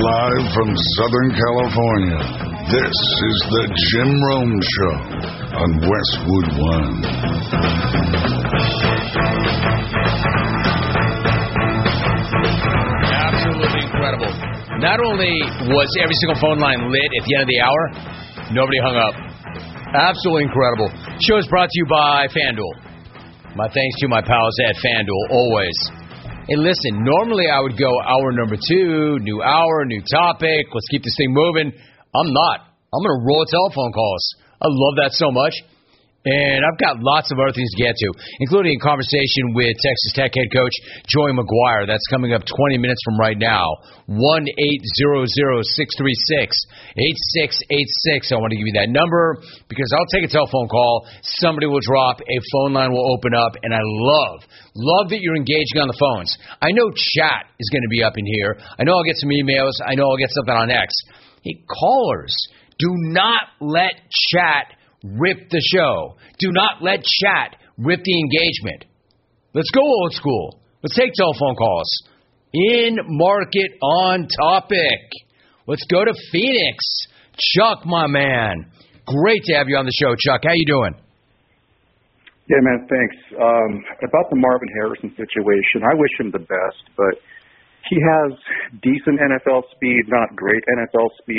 Live from Southern California, this is the Jim Rome Show on Westwood One. Absolutely incredible. Not only was every single phone line lit at the end of the hour, nobody hung up. Absolutely incredible. Show is brought to you by FanDuel. My thanks to my pals at FanDuel, always. Hey, listen, normally I would go hour number 2, new hour, new topic, let's keep this thing moving. I'm not. I'm going to roll telephone calls. I love that so much. And I've got lots of other things to get to, including a conversation with Texas Tech head coach Joey McGuire. That's coming up 20 minutes from right now. 1-800-636-8686. I want to give you that number because I'll take a telephone call. Somebody will drop. A phone line will open up. And I love that you're engaging on the phones. I know chat is going to be up in here. I know I'll get some emails. I know I'll get something on X. Hey, callers, do not let chat rip the show. Do not let chat rip the engagement. Let's go old school. Let's take telephone calls. In market, on topic. Let's go to Phoenix. Chuck, my man. Great to have you on the show, Chuck. How you doing? Yeah, man, thanks. About the Marvin Harrison situation, I wish him the best, but he has decent NFL speed, not great NFL speed.